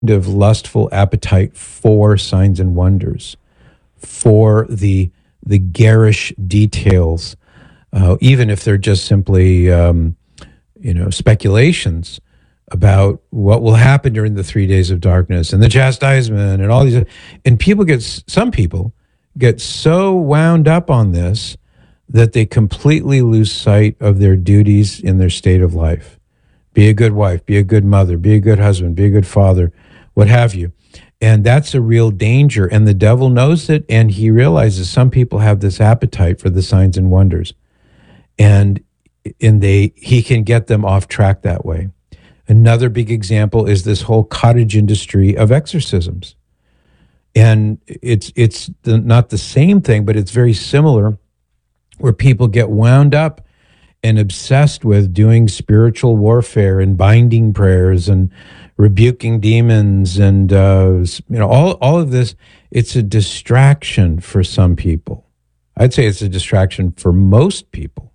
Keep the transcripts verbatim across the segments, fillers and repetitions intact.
of lustful appetite for signs and wonders, for the the garish details, uh, even if they're just simply um, you know speculations about what will happen during the three days of darkness and the chastisement and all these. And people get some people get so wound up on this that they completely lose sight of their duties in their state of life. Be a good wife, be a good mother, be a good husband, be a good father, what have you. And that's a real danger. And the devil knows it, and he realizes some people have this appetite for the signs and wonders. And and they he can get them off track that way. Another big example is this whole cottage industry of exorcisms. And it's it's the, not the same thing, but it's very similar, where people get wound up and obsessed with doing spiritual warfare and binding prayers and rebuking demons and uh, you know all all of this. It's a distraction for some people. I'd say it's a distraction for most people.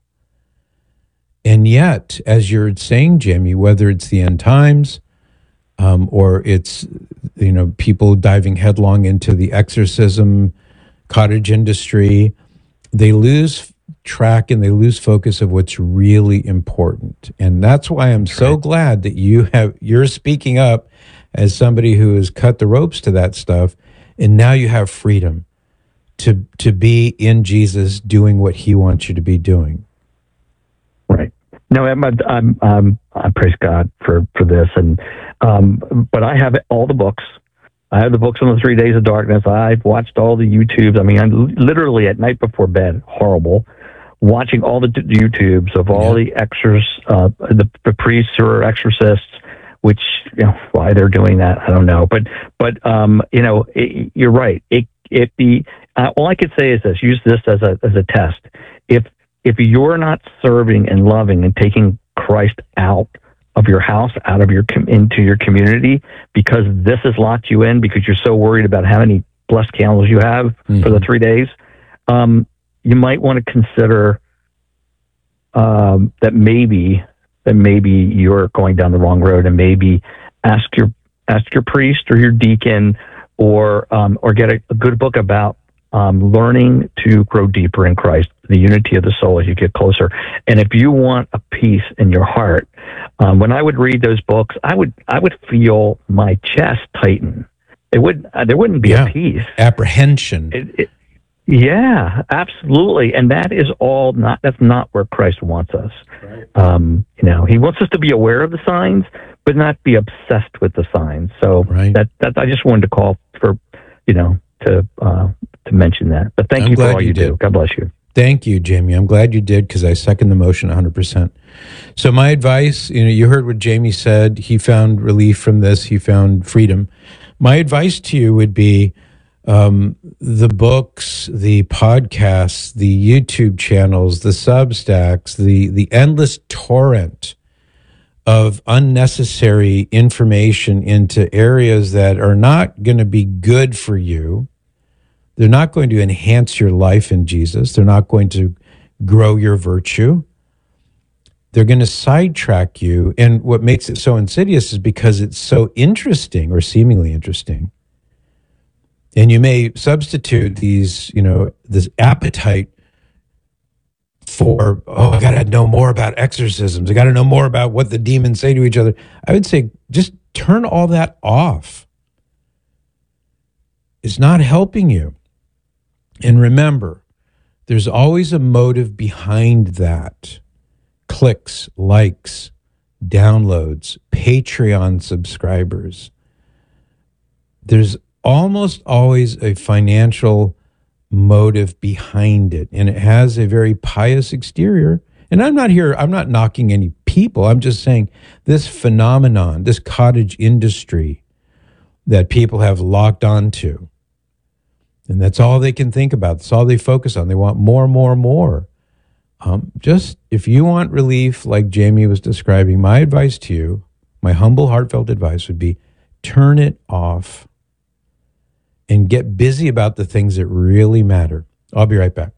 And yet, as you're saying, Jamie, whether it's the end times um, or it's you know people diving headlong into the exorcism cottage industry, they lose track and they lose focus of what's really important. And that's why I'm so right. glad that you have you're speaking up as somebody who has cut the ropes to that stuff, and now you have freedom to to be in Jesus doing what he wants you to be doing. Right. No, I'm I'm, I'm I praise God for for this, and um, but I have all the books. I have the books on the three days of darkness. I've watched all the YouTubes. I mean, I'm literally at night before bed, horrible, watching all the YouTubes of all yeah. the exors, uh, the, the priests who are exorcists, which, you know, why they're doing that, I don't know. But, but um, you know, it, you're right. It, it the uh, all I could say is this: use this as a as a test. If if you're not serving and loving and taking Christ out of your house, out of your com- into your community, because this has locked you in because you're so worried about how many blessed candles you have mm-hmm. for the three days, um, you might want to consider um, that maybe that maybe you're going down the wrong road, and maybe ask your ask your priest or your deacon, or um, or get a, a good book about um, learning to grow deeper in Christ, the unity of the soul as you get closer. And if you want a peace in your heart, um, when I would read those books, I would I would feel my chest tighten. It would uh, there wouldn't be yeah. a peace, apprehension. It, it, yeah, absolutely. And that is all not. That's not where Christ wants us. Right. Um, you know, he wants us to be aware of the signs, but not be obsessed with the signs. So right. that that I just wanted to call for, you know, to uh, to mention that. But thank I'm you for all you you did. do. God bless you. Thank you, Jamie. I'm glad you did, because I second the motion one hundred percent. So my advice, you know, you heard what Jamie said. He found relief from this. He found freedom. My advice to you would be um, the books, the podcasts, the YouTube channels, the Substacks, the the endless torrent of unnecessary information into areas that are not going to be good for you. They're not going to enhance your life in Jesus. They're not going to grow your virtue. They're going to sidetrack you. And what makes it so insidious is because it's so interesting, or seemingly interesting. And you may substitute these, you know, this appetite for, oh, I got to know more about exorcisms. I got to know more about what the demons say to each other. I would say just turn all that off. It's not helping you. And remember, there's always a motive behind that. Clicks, likes, downloads, Patreon subscribers. There's almost always a financial motive behind it, and it has a very pious exterior. And I'm not here, I'm not knocking any people. I'm just saying this phenomenon, this cottage industry that people have locked onto, and that's all they can think about. That's all they focus on. They want more, more, more. Um, just, if you want relief, like Jamie was describing, my advice to you, my humble, heartfelt advice would be turn it off and get busy about the things that really matter. I'll be right back.